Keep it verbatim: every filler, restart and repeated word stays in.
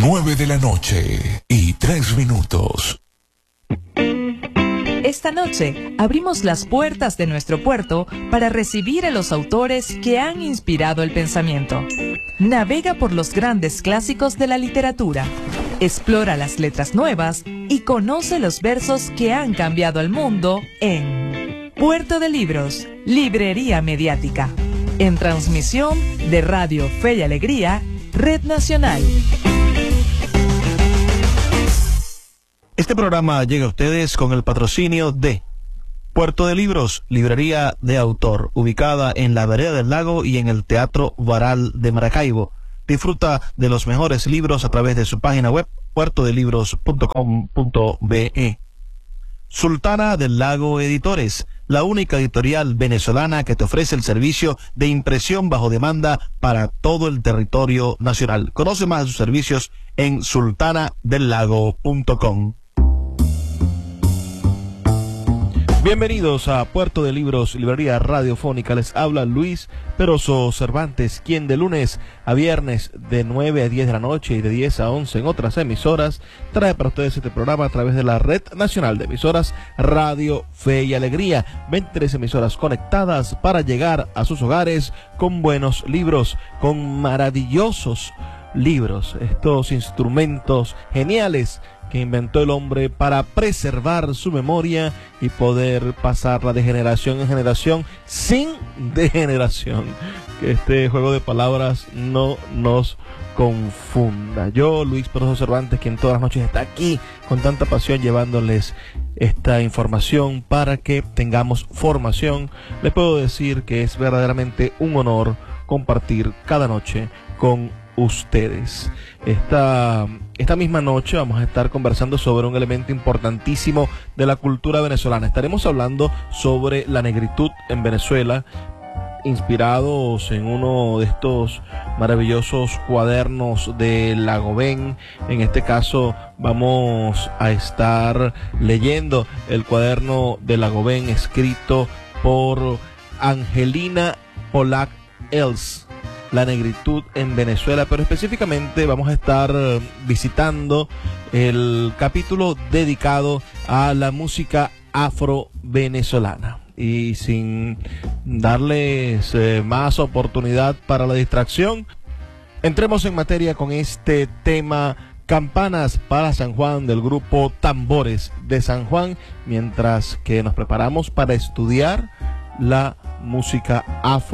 Nueve de la noche y tres minutos. Esta noche abrimos las puertas de nuestro puerto para recibir a los autores que han inspirado el pensamiento. Navega por los grandes clásicos de la literatura, explora las letras nuevas y conoce los versos que han cambiado el mundo en Puerto de Libros, Librería Mediática, en transmisión de Radio Fe y Alegría, Red Nacional. Este programa llega a ustedes con el patrocinio de Puerto de Libros, librería de autor, ubicada en la Vereda del Lago y en el Teatro Varal de Maracaibo. Disfruta de los mejores libros a través de su página web, puerto de libros punto com punto be. Sultana del Lago Editores, la única editorial venezolana que te ofrece el servicio de impresión bajo demanda para todo el territorio nacional. Conoce más de sus servicios en sultana del lago punto com. Bienvenidos a Puerto de Libros, librería radiofónica. Les habla Luis Peroso Cervantes, quien de lunes a viernes de nueve a diez de la noche y de diez a once en otras emisoras trae para ustedes este programa a través de la Red Nacional de Emisoras Radio Fe y Alegría. veintitrés emisoras conectadas para llegar a sus hogares con buenos libros, con maravillosos libros, estos instrumentos geniales que inventó el hombre para preservar su memoria y poder pasarla de generación en generación sin degeneración. Que este juego de palabras no nos confunda. Yo, Luis Peroso Cervantes, quien todas las noches está aquí con tanta pasión llevándoles esta información para que tengamos formación, les puedo decir que es verdaderamente un honor compartir cada noche con ustedes. Esta, esta misma noche vamos a estar conversando sobre un elemento importantísimo de la cultura venezolana. Estaremos hablando sobre la negritud en Venezuela, inspirados en uno de estos maravillosos cuadernos de Lagobén. En este caso vamos a estar leyendo el cuaderno de Lagobén escrito por Angelina Polak Els, la negritud en Venezuela, pero específicamente vamos a estar visitando el capítulo dedicado a la música afro-venezolana. Y sin darles eh, más oportunidad para la distracción, entremos en materia con este tema: Campanas para San Juan, del grupo Tambores de San Juan, mientras que nos preparamos para estudiar la música afro